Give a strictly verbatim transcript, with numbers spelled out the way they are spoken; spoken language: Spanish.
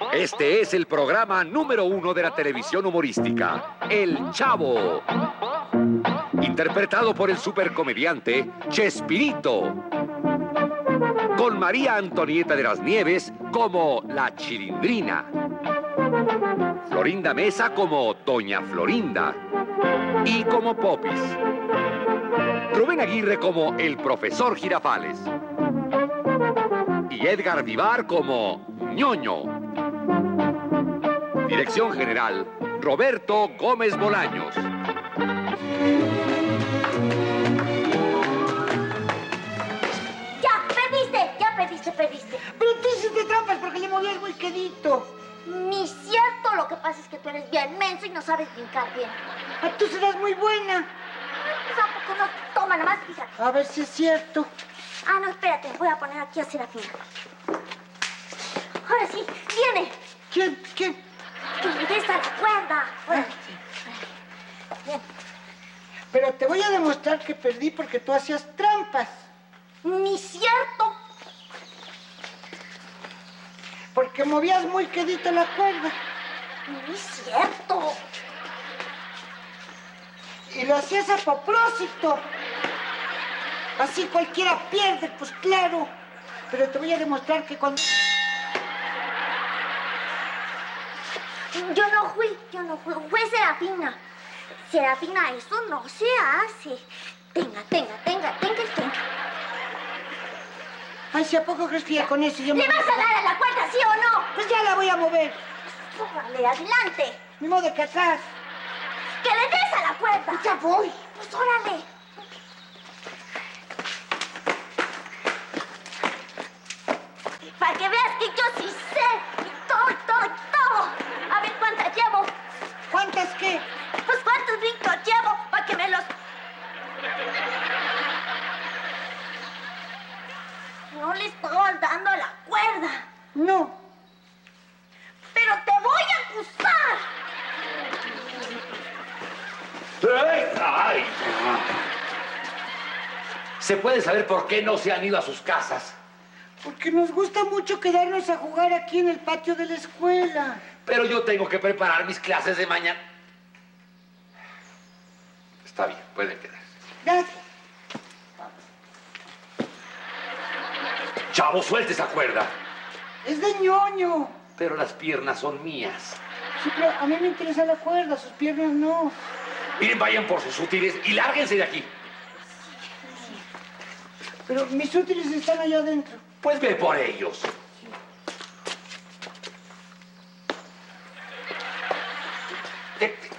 Este es el programa número uno de la televisión humorística, El Chavo. Interpretado por el supercomediante Chespirito. Con María Antonieta de las Nieves como la Chilindrina. Florinda Mesa como Doña Florinda. Y como Popis. Rubén Aguirre como el Profesor Girafales. Y Edgar Vivar como Ñoño. Dirección general, Roberto Gómez Bolaños. ¡Ya, perdiste! ¡Ya perdiste, perdiste! Pero tú hiciste trampas porque le movías muy quedito. Ni cierto, lo que pasa es que tú eres bien menso y no sabes brincar bien. Ah, tú serás muy buena. Pues ¿a poco no? Toma, nada más, fíjate. A ver si es cierto. Ah, no, espérate, voy a poner aquí a Serafina. Ahora sí, viene. ¿Quién? ¿Quién? Que le des a la cuerda. Órale. Bien. Pero te voy a demostrar que perdí porque tú hacías trampas. Ni cierto. Porque movías muy quedito la cuerda. Ni cierto. Y lo hacías a propósito. Así cualquiera pierde, pues claro. Pero te voy a demostrar que cuando... Yo no fui, yo no fui. Fue Serafina. Serafina, eso no se hace. Tenga, tenga, tenga, tenga, tenga. Ay, ¿si a poco crees que ya con eso yo me... ¿Le vas a dar a la cuerda, sí o no? Pues ya la voy a mover. Órale, adelante. Ni modo que atrás. ¡Que le des a la cuerda! Ya voy. Pues órale. Para que veas que yo sí sé. Y todo, todo, todo. A ver cuántas llevo. ¿Cuántas qué? Pues cuántos brincos llevo para que me los... No le estabas dando a la cuerda. No. Pero te voy a acusar. ¡Ay! ¿Se puede saber por qué no se han ido a sus casas? Porque nos gusta mucho quedarnos a jugar aquí en el patio de la escuela. Pero yo tengo que preparar mis clases de mañana. Está bien, pueden quedarse. Gracias. Chavo, suelte esa cuerda. Es de Ñoño. Pero las piernas son mías. Sí, pero a mí me interesa la cuerda, sus piernas no. Miren, vayan por sus útiles y lárguense de aquí. Pero mis útiles están allá adentro. Pues ve por ellos. Te- te-